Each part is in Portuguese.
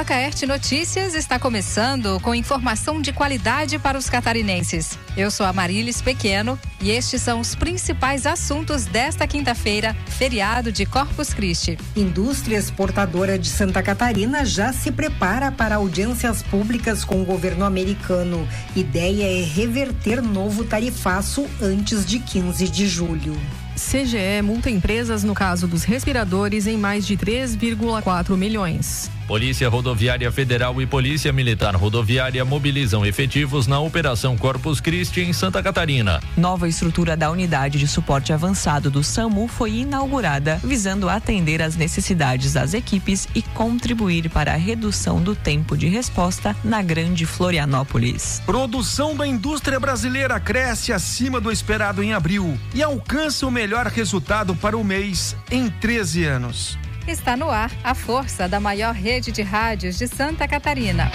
Macaerte Notícias está começando com informação de qualidade para os catarinenses. Eu sou a Marilis Pequeno e estes são os principais assuntos desta quinta-feira, feriado de Corpus Christi. Indústria exportadora de Santa Catarina já se prepara para audiências públicas com o governo americano. Ideia é reverter novo tarifaço antes de 15 de julho. CGE multa empresas no caso dos respiradores em mais de 3,4 milhões. Polícia Rodoviária Federal e Polícia Militar Rodoviária mobilizam efetivos na Operação Corpus Christi em Santa Catarina. Nova estrutura da Unidade de Suporte Avançado do SAMU foi inaugurada, visando atender às necessidades das equipes e contribuir para a redução do tempo de resposta na Grande Florianópolis. Produção da indústria brasileira cresce acima do esperado em abril e alcança o melhor resultado para o mês em 13 anos. Está no ar a força da maior rede de rádios de Santa Catarina.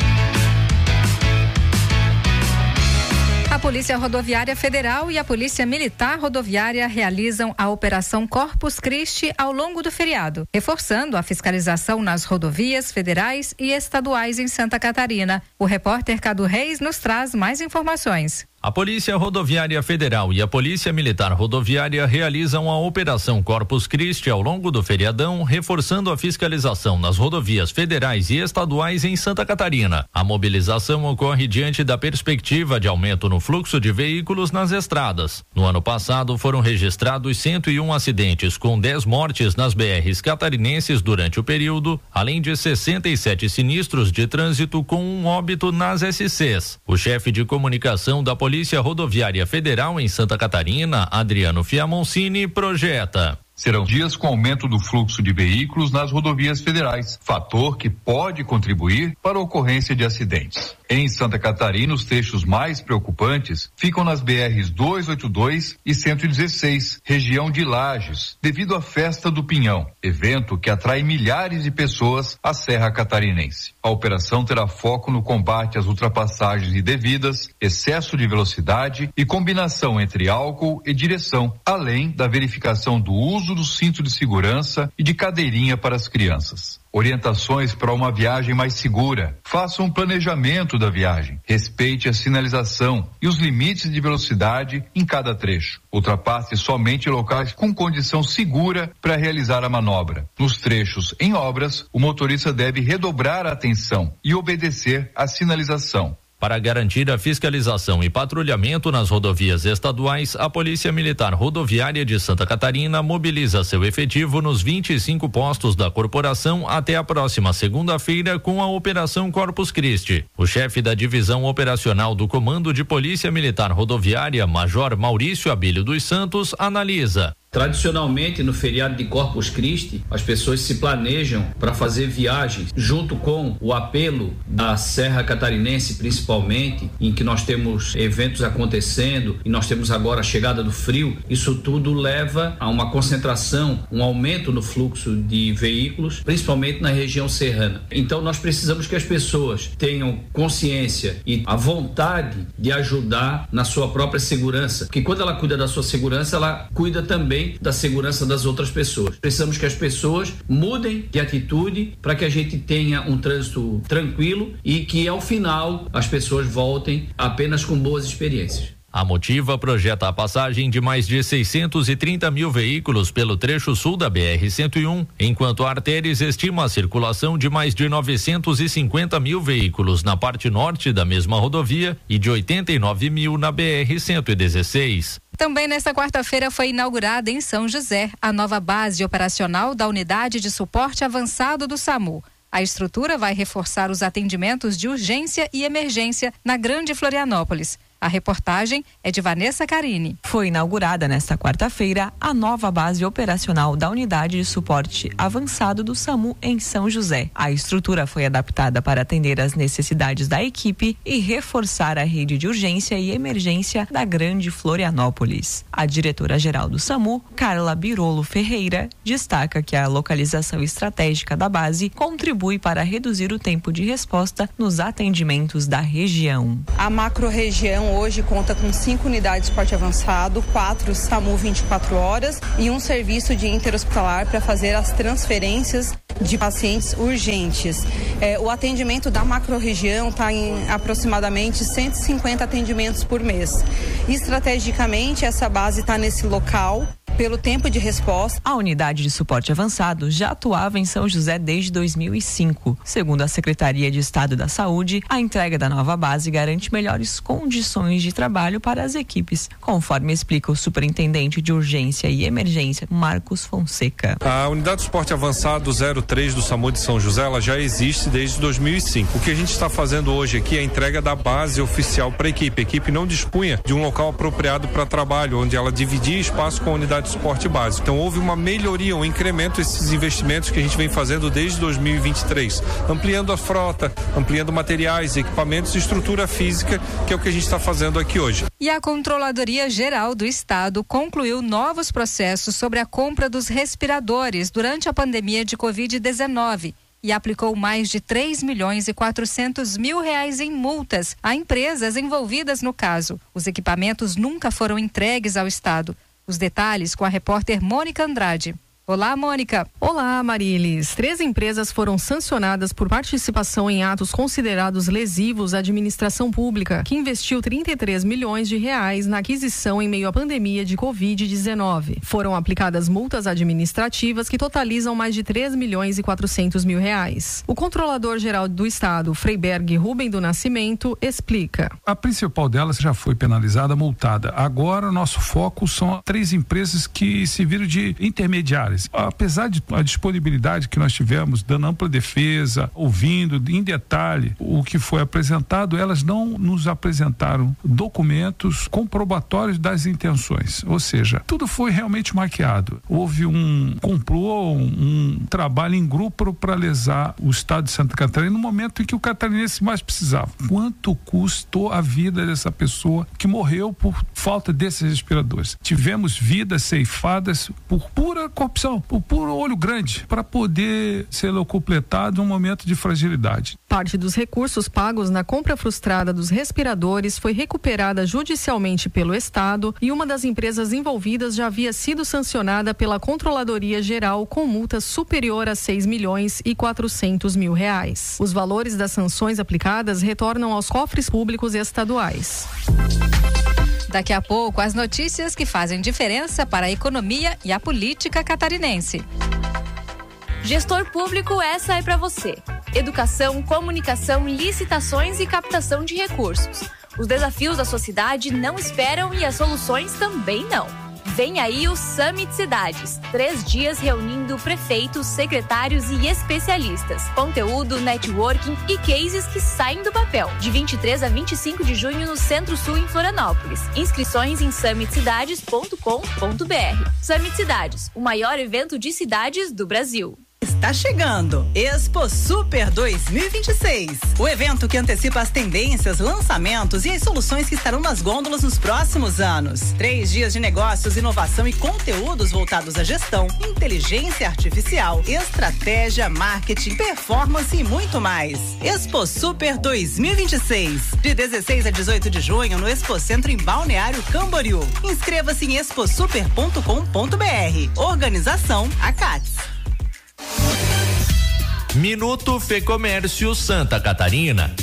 A Polícia Rodoviária Federal e a Polícia Militar Rodoviária realizam a Operação Corpus Christi ao longo do feriado, reforçando a fiscalização nas rodovias federais e estaduais em Santa Catarina. O repórter Cadu Reis nos traz mais informações. A Polícia Rodoviária Federal e a Polícia Militar Rodoviária realizam a Operação Corpus Christi ao longo do feriadão, reforçando a fiscalização nas rodovias federais e estaduais em Santa Catarina. A mobilização ocorre diante da perspectiva de aumento no fluxo de veículos nas estradas. No ano passado foram registrados 101 acidentes, com 10 mortes nas BRs catarinenses durante o período, além de 67 sinistros de trânsito com um óbito nas SCs. O chefe de comunicação da Polícia Rodoviária Federal em Santa Catarina, Adriano Fiamoncini, projeta. Serão dias com aumento do fluxo de veículos nas rodovias federais, fator que pode contribuir para a ocorrência de acidentes. Em Santa Catarina, os trechos mais preocupantes ficam nas BRs 282 e 116, região de Lages, devido à Festa do Pinhão, evento que atrai milhares de pessoas à Serra Catarinense. A operação terá foco no combate às ultrapassagens indevidas, excesso de velocidade e combinação entre álcool e direção, além da verificação do uso do cinto de segurança e de cadeirinha para as crianças. Orientações para uma viagem mais segura. Faça um planejamento da viagem. Respeite a sinalização e os limites de velocidade em cada trecho. Ultrapasse somente locais com condição segura para realizar a manobra. Nos trechos em obras, o motorista deve redobrar a atenção e obedecer à sinalização. Para garantir a fiscalização e patrulhamento nas rodovias estaduais, a Polícia Militar Rodoviária de Santa Catarina mobiliza seu efetivo nos 25 postos da corporação até a próxima segunda-feira com a Operação Corpus Christi. O chefe da Divisão Operacional do Comando de Polícia Militar Rodoviária, Major Maurício Abílio dos Santos, analisa. Tradicionalmente, no feriado de Corpus Christi, as pessoas se planejam para fazer viagens, junto com o apelo da Serra Catarinense, principalmente, em que nós temos eventos acontecendo e nós temos agora a chegada do frio. Isso tudo leva a uma concentração, um aumento no fluxo de veículos, principalmente na região serrana. Então, nós precisamos que as pessoas tenham consciência e a vontade de ajudar na sua própria segurança, porque quando ela cuida da sua segurança, ela cuida também da segurança das outras pessoas. Precisamos que as pessoas mudem de atitude para que a gente tenha um trânsito tranquilo e que ao final as pessoas voltem apenas com boas experiências. A Motiva projeta a passagem de mais de 630 mil veículos pelo trecho sul da BR-101, enquanto a Artéries estima a circulação de mais de 950 mil veículos na parte norte da mesma rodovia e de 89 mil na BR-116. Também nesta quarta-feira foi inaugurada em São José a nova base operacional da Unidade de Suporte Avançado do SAMU. A estrutura vai reforçar os atendimentos de urgência e emergência na Grande Florianópolis. A reportagem é de Vanessa Carini. Foi inaugurada nesta quarta-feira a nova base operacional da Unidade de Suporte Avançado do SAMU em São José. A estrutura foi adaptada para atender às necessidades da equipe e reforçar a rede de urgência e emergência da Grande Florianópolis. A diretora-geral do SAMU, Carla Birolo Ferreira, destaca que a localização estratégica da base contribui para reduzir o tempo de resposta nos atendimentos da região. A macro-região hoje conta com 5 unidades de suporte avançado, 4 SAMU 24 horas e um serviço de interhospitalar para fazer as transferências de pacientes urgentes. O atendimento da macro-região está em aproximadamente 150 atendimentos por mês. Estrategicamente, essa base está nesse local pelo tempo de resposta. A unidade de suporte avançado já atuava em São José desde 2005. Segundo a Secretaria de Estado da Saúde, a entrega da nova base garante melhores condições de trabalho para as equipes, conforme explica o superintendente de urgência e emergência, Marcos Fonseca. A unidade de suporte avançado 03 do SAMU de São José, ela já existe desde 2005. O que a gente está fazendo hoje aqui é a entrega da base oficial para a equipe. A equipe não dispunha de um local apropriado para trabalho, onde ela dividia espaço com a unidade de suporte básico. Então houve uma melhoria, um incremento desses investimentos que a gente vem fazendo desde 2023, ampliando a frota, ampliando materiais, equipamentos e estrutura física, que é o que a gente está fazendo aqui hoje. E a Controladoria Geral do Estado concluiu novos processos sobre a compra dos respiradores durante a pandemia de Covid-19 e aplicou mais de 3.400.000 reais em multas a empresas envolvidas no caso. Os equipamentos nunca foram entregues ao Estado. Os detalhes com a repórter Mônica Andrade. Olá, Mônica. Olá, Marilis. 3 empresas foram sancionadas por participação em atos considerados lesivos à administração pública, que investiu 33 milhões de reais na aquisição em meio à pandemia de Covid-19. Foram aplicadas multas administrativas que totalizam mais de 3.400.000 reais. O controlador-geral do Estado, Freiberg Rubem do Nascimento, explica. A principal delas já foi penalizada, multada. Agora, nosso foco são 3 empresas que se viram de intermediárias. Apesar de a disponibilidade que nós tivemos, dando ampla defesa, ouvindo em detalhe o que foi apresentado, elas não nos apresentaram documentos comprobatórios das intenções. Ou seja, tudo foi realmente maquiado. Houve um complô, um trabalho em grupo para lesar o estado de Santa Catarina no momento em que o catarinense mais precisava. Quanto custou a vida dessa pessoa que morreu por falta desses respiradores? Tivemos vidas ceifadas por pura corrupção, por puro olho grande, para poder ser completado um momento de fragilidade. Parte dos recursos pagos na compra frustrada dos respiradores foi recuperada judicialmente pelo Estado e uma das empresas envolvidas já havia sido sancionada pela Controladoria Geral com multa superior a 6.400.000 reais. Os valores das sanções aplicadas retornam aos cofres públicos e estaduais. Daqui a pouco, as notícias que fazem diferença para a economia e a política catarinense. Gestor público, essa é para você. Educação, comunicação, licitações e captação de recursos. Os desafios da sociedade não esperam e as soluções também não. Vem aí o Summit Cidades. 3 dias reunindo prefeitos, secretários e especialistas. Conteúdo, networking e cases que saem do papel. De 23 a 25 de junho no Centro-Sul, em Florianópolis. Inscrições em summitcidades.com.br. Summit Cidades, o maior evento de cidades do Brasil. Está chegando Expo Super 2026, o evento que antecipa as tendências, lançamentos e as soluções que estarão nas gôndolas nos próximos anos. 3 dias de negócios, inovação e conteúdos voltados à gestão, inteligência artificial, estratégia, marketing, performance e muito mais. Expo Super 2026, de 16 a 18 de junho no Expo Centro em Balneário Camboriú. Inscreva-se em exposuper.com.br. Organização ACATS. Minuto Fecomércio Santa Catarina.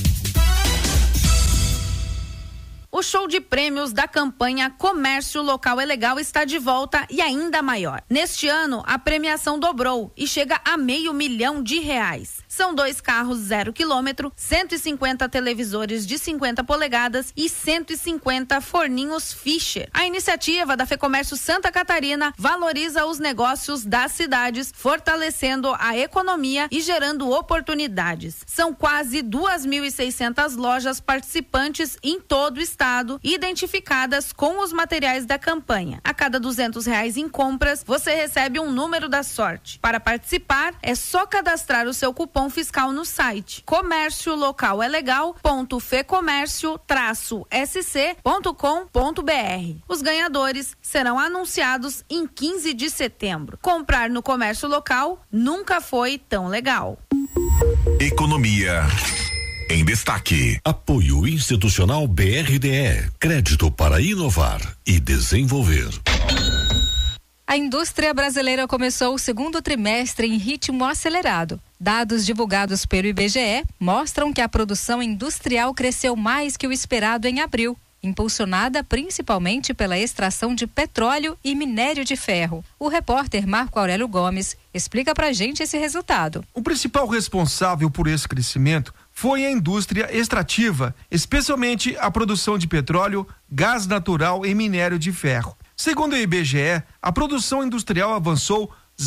O show de prêmios da campanha Comércio Local é Legal está de volta e ainda maior. Neste ano, a premiação dobrou e chega a R$500 mil. São 2 carros 0 km, 150 televisores de 50 polegadas e 150 forninhos Fischer. A iniciativa da Fecomércio Santa Catarina valoriza os negócios das cidades, fortalecendo a economia e gerando oportunidades. São quase 2.600 lojas participantes em todo o estado, identificadas com os materiais da campanha. A cada R$200 em compras, você recebe um número da sorte. Para participar, é só cadastrar o seu cupom fiscal no site comérciolocalegal.fecomércio-sc.com.br. Os ganhadores serão anunciados em 15 de setembro. Comprar no comércio local nunca foi tão legal. Economia em destaque. Apoio institucional BRDE. Crédito para inovar e desenvolver. A indústria brasileira começou o segundo trimestre em ritmo acelerado. Dados divulgados pelo IBGE mostram que a produção industrial cresceu mais que o esperado em abril, impulsionada principalmente pela extração de petróleo e minério de ferro. O repórter Marco Aurélio Gomes explica pra gente esse resultado. O principal responsável por esse crescimento foi a indústria extrativa, especialmente a produção de petróleo, gás natural e minério de ferro. Segundo o IBGE, a produção industrial avançou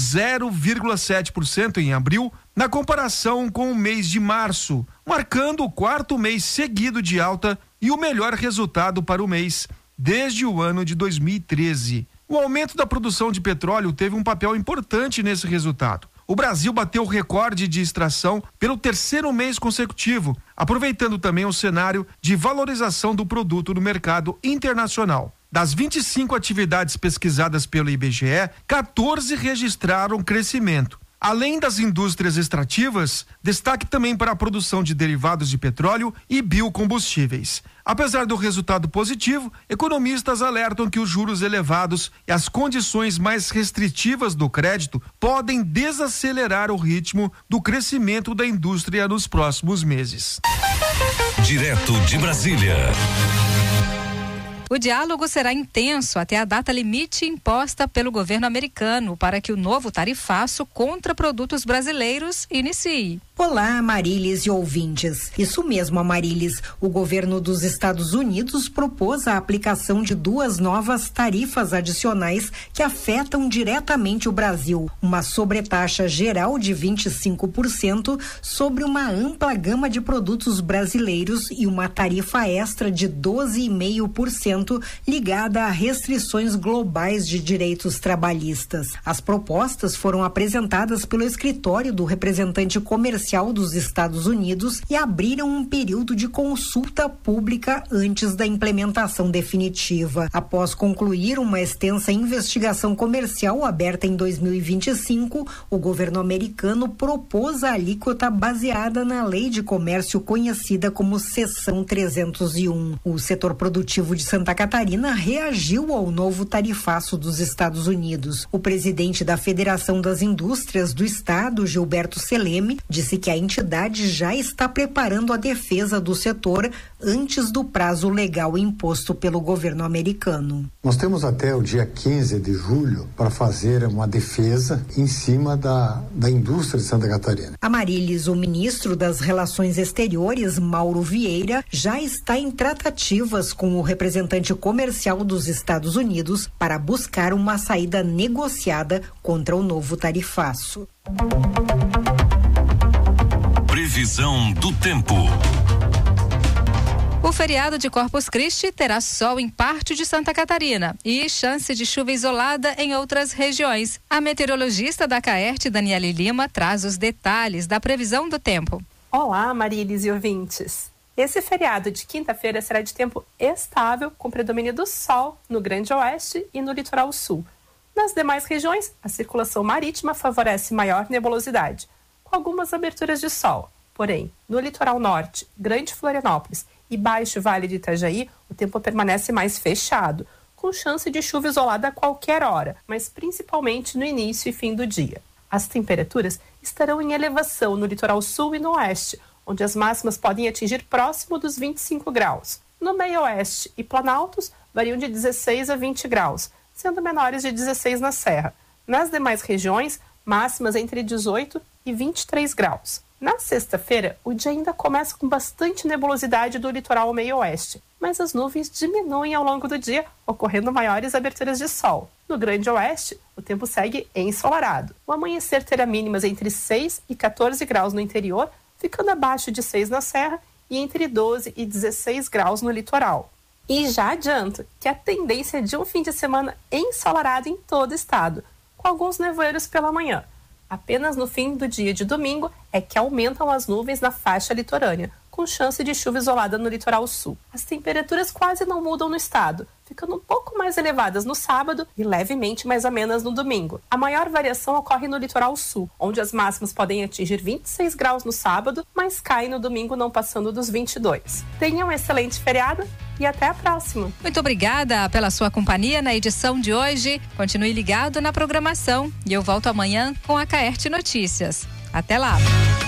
0,7% em abril, na comparação com o mês de março, marcando o quarto mês seguido de alta e o melhor resultado para o mês desde o ano de 2013. O aumento da produção de petróleo teve um papel importante nesse resultado. O Brasil bateu o recorde de extração pelo terceiro mês consecutivo, aproveitando também o cenário de valorização do produto no mercado internacional. Das 25 atividades pesquisadas pelo IBGE, 14 registraram crescimento. Além das indústrias extrativas, destaque também para a produção de derivados de petróleo e biocombustíveis. Apesar do resultado positivo, economistas alertam que os juros elevados e as condições mais restritivas do crédito podem desacelerar o ritmo do crescimento da indústria nos próximos meses. Direto de Brasília. O diálogo será intenso até a data limite imposta pelo governo americano para que o novo tarifaço contra produtos brasileiros inicie. Olá, Amarilis e ouvintes. Isso mesmo, Amarilis. O governo dos Estados Unidos propôs a aplicação de 2 novas tarifas adicionais que afetam diretamente o Brasil. Uma sobretaxa geral de 25% sobre uma ampla gama de produtos brasileiros e uma tarifa extra de 12,5% ligada a restrições globais de direitos trabalhistas. As propostas foram apresentadas pelo escritório do representante comercial dos Estados Unidos e abriram um período de consulta pública antes da implementação definitiva. Após concluir uma extensa investigação comercial aberta em 2025, o governo americano propôs a alíquota baseada na lei de comércio conhecida como Seção 301. O setor produtivo de Santa Catarina reagiu ao novo tarifaço dos Estados Unidos. O presidente da Federação das Indústrias do Estado, Gilberto Seleme, disse que a entidade já está preparando a defesa do setor antes do prazo legal imposto pelo governo americano. Nós temos até o dia 15 de julho para fazer uma defesa em cima da indústria de Santa Catarina. Amarilis, o ministro das Relações Exteriores, Mauro Vieira, já está em tratativas com o representante comercial dos Estados Unidos para buscar uma saída negociada contra o novo tarifaço. Previsão do tempo. O feriado de Corpus Christi terá sol em parte de Santa Catarina e chance de chuva isolada em outras regiões. A meteorologista da Caerte, Daniele Lima, traz os detalhes da previsão do tempo. Olá, Marilis e ouvintes. Esse feriado de quinta-feira será de tempo estável, com predomínio do sol no Grande Oeste e no Litoral Sul. Nas demais regiões, a circulação marítima favorece maior nebulosidade, com algumas aberturas de sol. Porém, no Litoral Norte, Grande Florianópolis e Baixo Vale de Itajaí, o tempo permanece mais fechado, com chance de chuva isolada a qualquer hora, mas principalmente no início e fim do dia. As temperaturas estarão em elevação no Litoral Sul e no Oeste, onde as máximas podem atingir próximo dos 25 graus. No Meio Oeste e Planaltos, variam de 16 a 20 graus, sendo menores de 16 na Serra. Nas demais regiões, máximas entre 18 e 23 graus. Na sexta-feira, o dia ainda começa com bastante nebulosidade do litoral ao meio-oeste, mas as nuvens diminuem ao longo do dia, ocorrendo maiores aberturas de sol. No Grande Oeste, o tempo segue ensolarado. O amanhecer terá mínimas entre 6 e 14 graus no interior, ficando abaixo de 6 na Serra e entre 12 e 16 graus no litoral. E já adianto que a tendência é de um fim de semana ensolarado em todo o estado, com alguns nevoeiros pela manhã. Apenas no fim do dia de domingo é que aumentam as nuvens na faixa litorânea, com chance de chuva isolada no litoral sul. As temperaturas quase não mudam no estado, ficando um pouco mais elevadas no sábado e levemente mais amenas no domingo. A maior variação ocorre no litoral sul, onde as máximas podem atingir 26 graus no sábado, mas caem no domingo não passando dos 22. Tenha um excelente feriado e até a próxima. Muito obrigada pela sua companhia na edição de hoje. Continue ligado na programação e eu volto amanhã com a Caerte Notícias. Até lá!